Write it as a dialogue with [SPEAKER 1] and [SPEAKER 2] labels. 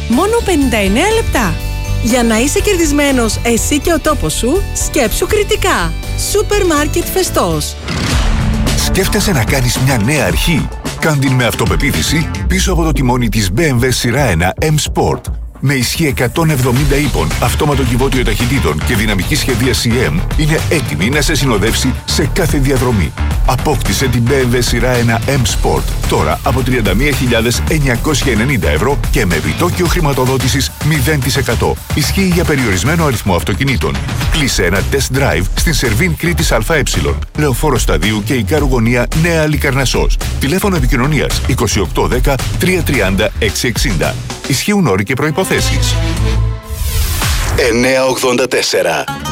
[SPEAKER 1] Μόνο 59 λεπτά. Για να είσαι κερδισμένος εσύ και ο τόπος σου, σκέψου κριτικά. Σούπερ μάρκετ Φεστός.
[SPEAKER 2] Σκέφτεσαι να κάνεις μια νέα αρχή? Κάν την με αυτοπεποίθηση πίσω από το τιμόνι της BMW σειρά 1 M Sport. Με ισχύ 170 ύπων, αυτόματο κυβότιο ταχυτήτων και δυναμική σχεδίαση M, είναι έτοιμη να σε συνοδεύσει σε κάθε διαδρομή. Απόκτησε την BMW σειρά 1 M Sport τώρα από 31.990 ευρώ και με επιτόκιο χρηματοδότησης 0%. Ισχύει για περιορισμένο αριθμό αυτοκινήτων. Κλείσε ένα test drive στην Σερβίν Κρήτης ΑΕ, Λεωφόρο Σταδίου και Ικάρου Γωνία Νέα Αλικαρνασσός. Τηλέφωνο επικοινωνίας 2810 330 660. Ισχύουν όροι και προϋποθέσεις.
[SPEAKER 3] 984